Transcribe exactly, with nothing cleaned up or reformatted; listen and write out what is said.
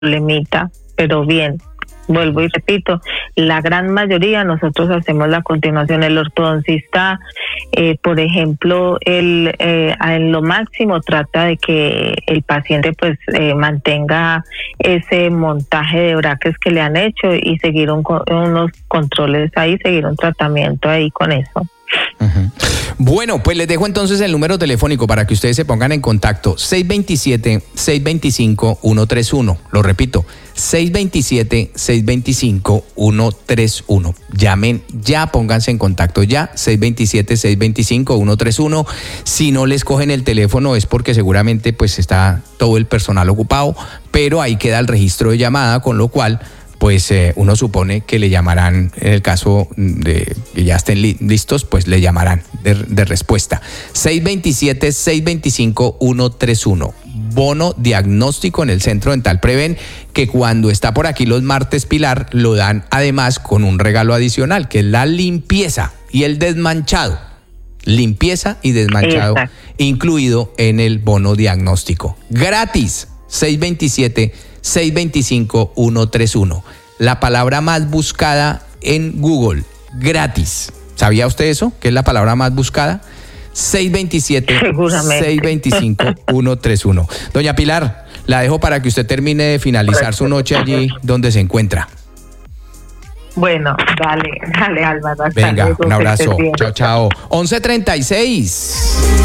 problemita, pero bien. Vuelvo y repito, la gran mayoría nosotros hacemos la continuación. El ortodoncista, eh, por ejemplo, él eh, en lo máximo trata de que el paciente pues eh, mantenga ese montaje de brackets que le han hecho y seguir un, unos controles ahí, seguir un tratamiento ahí con eso. Uh-huh. Bueno, pues les dejo entonces el número telefónico para que ustedes se pongan en contacto. seis dos siete, seis dos cinco, uno tres uno. Lo repito, seis dos siete, seis dos cinco, uno tres uno. Llamen ya, pónganse en contacto ya, seis dos siete, seis dos cinco, uno tres uno. Si no les cogen el teléfono es porque seguramente pues está todo el personal ocupado, pero ahí queda el registro de llamada, con lo cual pues eh, uno supone que le llamarán, en el caso de que ya estén li- listos, pues le llamarán de, de respuesta. seis dos siete, seis dos cinco, uno tres uno. Bono diagnóstico en el Centro Dental Preven, que cuando está por aquí los martes, Pilar, lo dan además con un regalo adicional, que es la limpieza y el desmanchado. Limpieza y desmanchado. Exacto. Incluido en el bono diagnóstico. Gratis. seis dos siete, seis dos cinco, uno tres uno. La palabra más buscada en Google, gratis. ¿Sabía usted eso? ¿Qué es la palabra más buscada? seis dos siete, seis dos cinco, uno tres uno. Doña Pilar, la dejo para que usted termine de finalizar su noche allí donde se encuentra. Bueno, dale, dale, Álvaro. Venga, un abrazo. Chao, chao. once treinta y seis.